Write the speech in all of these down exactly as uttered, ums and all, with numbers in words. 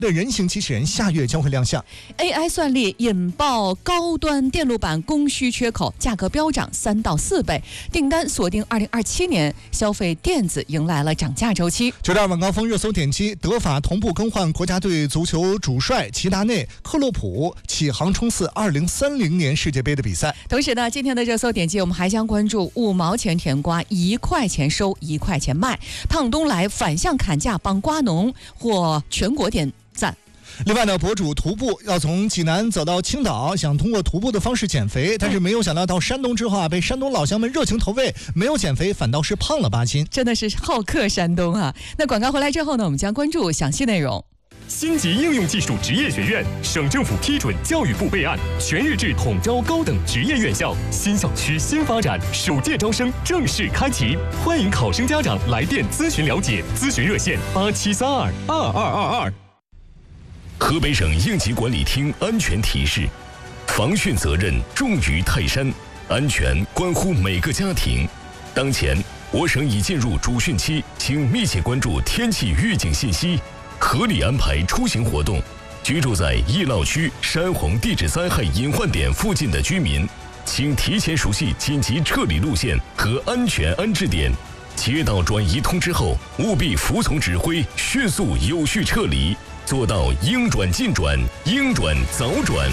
的人形机器人下月将会亮相。 A I 算力引爆高端电路板供需缺口，价格飙涨三到四倍，订单锁定二零二七年，消费电子迎来了涨价周期。 九点晚高峰热搜点击：德法同步更换国家队足球主帅齐达内，克洛普启航冲刺二零三零年世界杯的比赛。 同时呢，今天的热搜点击我们还将关注五毛钱甜瓜一块钱收一块钱卖，胖东来反向砍价帮瓜农获全国点赞。 另外呢，博主徒步要从济南走到青岛，想通过徒步的方式减肥，但是没有想到到山东之后啊，被山东老乡们热情投喂，没有减肥，反倒是胖了八斤， 真的是好客山东啊！那广告回来之后呢，我们将关注详细内容。 星级应用技术职业学院，省政府批准，教育部备案，全日制统招高等职业院校，新校区新发展，首届招生正式开启，欢迎考生家长来电咨询了解，咨询热线八七三二二二二二。 河北省应急管理厅安全提示：防汛责任重于泰山，安全关乎每个家庭。当前，我省已进入主汛期，请密切关注天气预警信息，合理安排出行活动。居住在易涝区、山洪地质灾害隐患点附近的居民，请提前熟悉紧急撤离路线和安全安置点。接到转移通知后，务必服从指挥，迅速有序撤离，做到应转尽转，应转早转。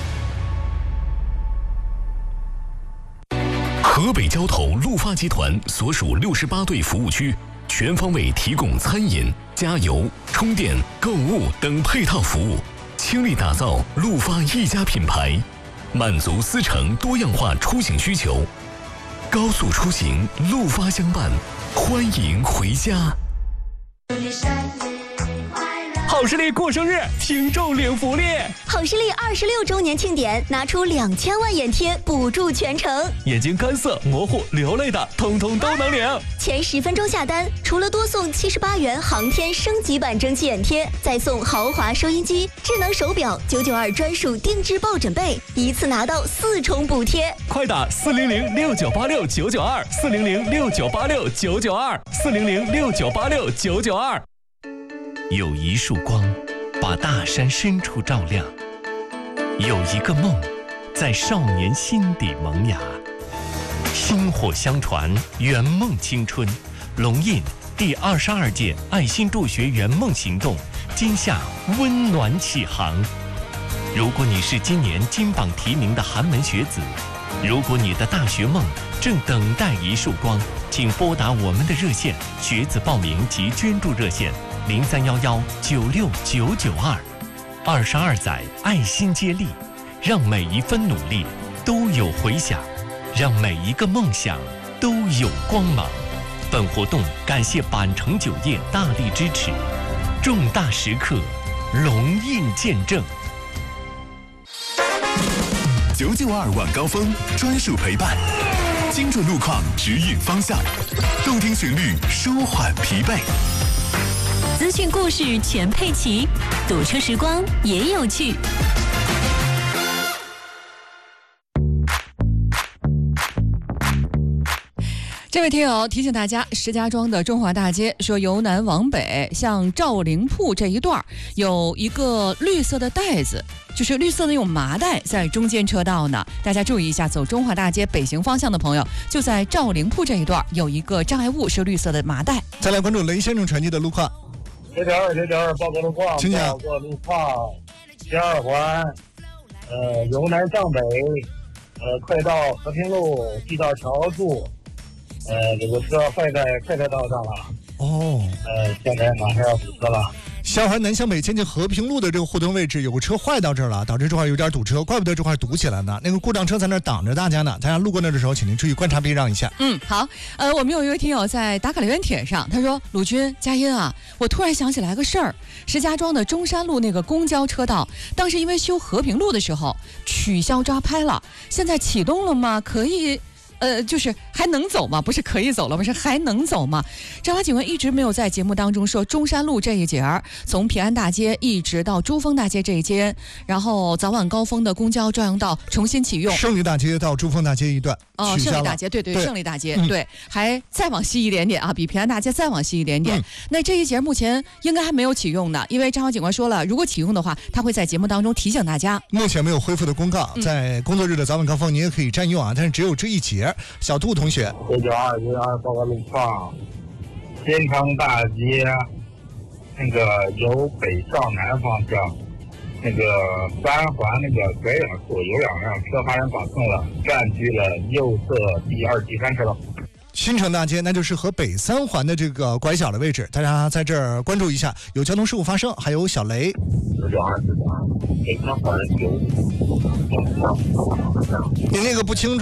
河北交投陆发集团所属六十八对服务区，全方位提供餐饮、加油、充电、购物等配套服务，倾力打造陆发一家品牌，满足司乘多样化出行需求。高速出行，陆发相伴，欢迎回家。 好视力过生日，听众领福利。 好视力二十六周年庆典，拿出两千万眼贴补助全程。 眼睛干涩、模糊、流泪的，通通都能领。 前十分钟下单，除了多送七十八元航天升级版蒸汽眼贴，再送豪华收音机、智能手表、九九二专属定制抱枕被，一次拿到四重补贴。 快打四零零六九八六九九二，四零零六九八六九九二，四零零六九八六九九二。 有一束光，把大山深处照亮；有一个梦，在少年心底萌芽。薪火相传，圆梦青春。龙印第二十二届爱心助学圆梦行动，今夏温暖启航。如果你是今年金榜题名的寒门学子，如果你的大学梦正等待一束光，请拨打我们的热线学子报名及捐助热线。零三幺幺九六九九二，二十二载爱心接力，让每一分努力都有回响，让每一个梦想都有光芒。本活动感谢板城酒业大力支持，重大时刻，龙印见证。 九九二晚高峰专属陪伴，精准路况指引方向，动听旋律舒缓疲惫。 资讯故事全配齐，堵车时光也有趣。 这位听友提醒大家，石家庄的中华大街说由南往北向赵灵铺这一段有一个绿色的带子，就是绿色的那种麻袋在中间车道呢，大家注意一下，走中华大街北行方向的朋友，就在赵灵铺这一段有一个障碍物是绿色的麻袋。 再来关注雷先生传递的路况。 九点二九点二报告路况， 请讲。 报告路况，第二环，呃，由南向北，呃，快到和平路地道桥处，呃，这个车坏在快车道上了。 哦， 呃，现在马上要堵车了。 下环南向北接近和平路的这个互动位置有个车坏到这儿了，导致这块有点堵车，怪不得这块堵起来呢。那个故障车在那儿挡着大家呢，大家路过那儿的时候，请您注意观察避让一下。 嗯，好，呃，我们有一位听友在打卡留言帖上，他说：“鲁军、佳音啊，我突然想起来个事儿，石家庄的中山路那个公交车道，当时因为修和平路的时候取消抓拍了，现在启动了吗？可以。”呃，就是还能走吗？不是可以走了吗？是还能走吗？张华警官一直没有在节目当中说中山路这一节儿，从平安大街一直到珠峰大街这一间，然后早晚高峰的公交专用道重新启用。 胜利大街到珠峰大街一段哦，胜利大街，对对， 对胜利大街、 嗯、 对，还再往西一点点啊，比平安大街再往西一点点。嗯、那这一节目前应该还没有启用呢，因为张华警官说了，如果启用的话，他会在节目当中提醒大家。 目前没有恢复的公告， 嗯、 在工作日的早晚高峰你也可以占用啊，但是只有这一节。小杜同学， 九九二一二报告路况，新昌大街那个由北向南方向，那个三环那个拐角处有两辆车发生剐蹭了，占据了右侧第二、第三车道。 新城大街那就是和北三环的这个拐角的位置，大家在这儿关注一下，有交通事故发生，还有小雷。 九九二四八，北三环有。 你那个不清楚。